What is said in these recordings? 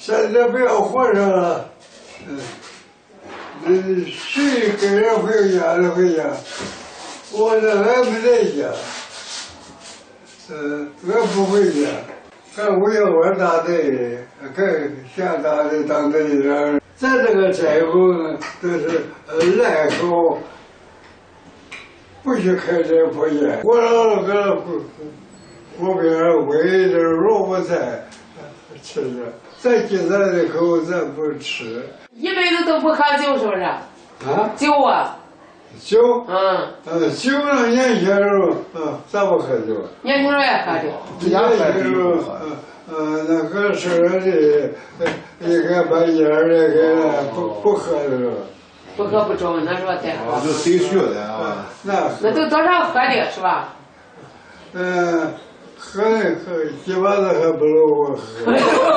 现在不要活着了，谁给人回家的回家，我这还没在家，我不回家，还为我打队，还下大队当队长。咱这个柴火呢，都是烂口，不许开这破烟。我老个锅边煨点萝卜菜吃着。咱今咱的口咱不吃， 一辈子都不喝酒是不是？ 啊？ 酒啊？ 酒？酒呢，年轻时候，咱不喝酒。 年轻时候也喝酒。 年轻时候，那个是的，一个把烟儿的给不喝的时候。 不喝不中，那时候再喝。 就谁学的啊？ 那都多少喝的是吧？ 喝鸡巴子还不如我喝。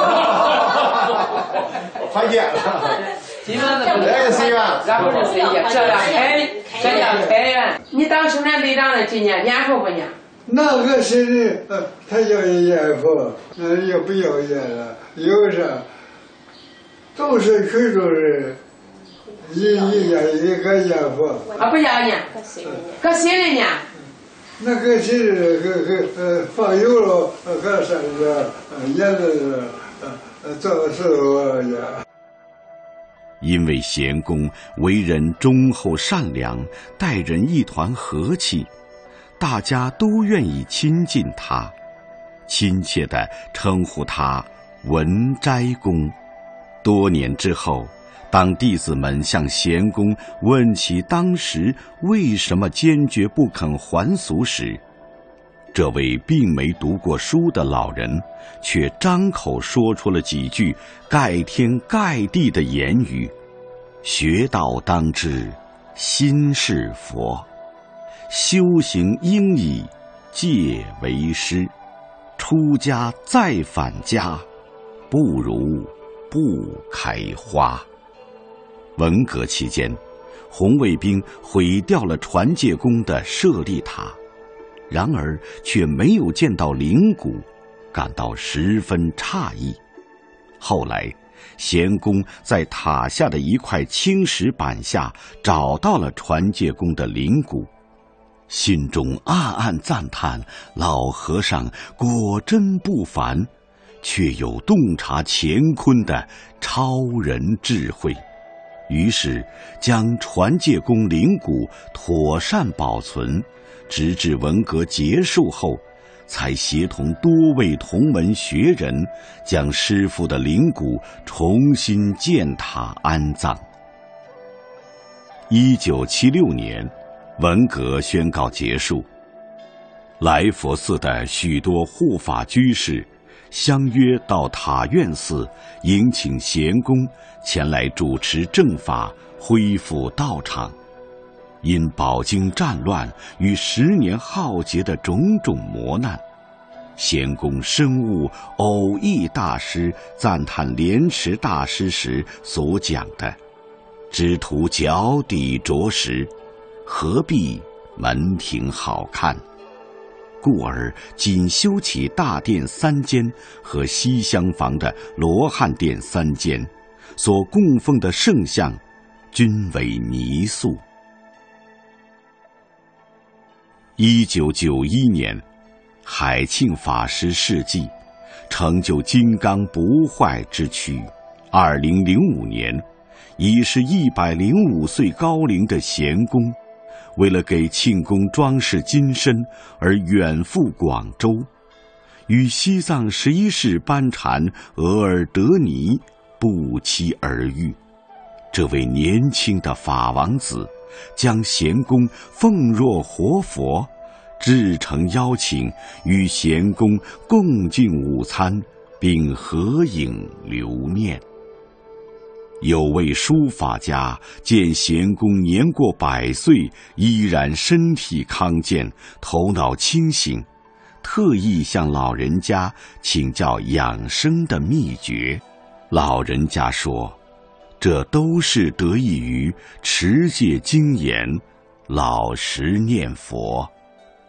还见了， 鸡巴子不来个谁呀？ 然后是谁呀？这样开源。你当生产队长的今年年数不年？ 那个谁的，他要烟佛，也不要烟了，有啥？都是群众人，一个烟佛。 啊，不要烟，搁谁的呢？ 那个谁放油了，搁上这烟子做的石头呀。 因为贤公为人忠厚善良，待人一团和气，大家都愿意亲近他，亲切地称呼他文斋公。多年之后，当弟子们向贤公问起当时为什么坚决不肯还俗时，这位并没读过书的老人却张口说出了几句盖天盖地的言语：学道当知心是佛，修行应以戒为师，出家再返家，不如不开花。文革期间，红卫兵毁掉了传戒宫的舍利塔，然而却没有见到灵骨，感到十分诧异。后来贤公在塔下的一块青石板下找到了传戒宫的灵骨，心中暗暗赞叹老和尚果真不凡，却有洞察乾坤的超人智慧。于是将传戒宫灵骨妥善保存，直至文革结束后，才协同多位同门学人将师父的灵骨重新建塔安葬。1976年，文革宣告结束，来佛寺的许多护法居士相约到塔院寺迎请贤公前来主持正法，恢复道场。因饱经战乱与10年浩劫的种种磨难，贤公深悟偶益大师赞叹莲池大师时所讲的只图脚底着实，何必门庭好看，故而仅修起大殿3间和西厢房的罗汉殿3间，所供奉的圣像均为泥塑。1991年，海庆法师事迹，成就金刚不坏之躯。2005年，已是105岁高龄的贤公，为了给庆功装饰金身而远赴广州，与西藏11世班禅额尔德尼不期而遇。这位年轻的法王子将贤公奉若活佛，至诚邀请与贤公共进午餐，并合影留念。有位书法家见贤公年过100岁，依然身体康健，头脑清醒，特意向老人家请教养生的秘诀。老人家说，这都是得益于持戒精严，老实念佛。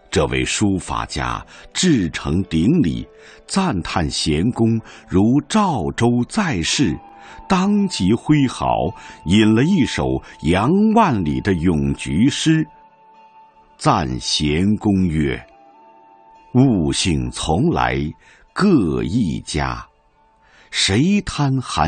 这位书法家至诚鼎礼，赞叹贤公如赵州在世，当即挥毫引了一首杨万里的咏菊诗，赞贤公曰：“物性从来各一家，谁贪寒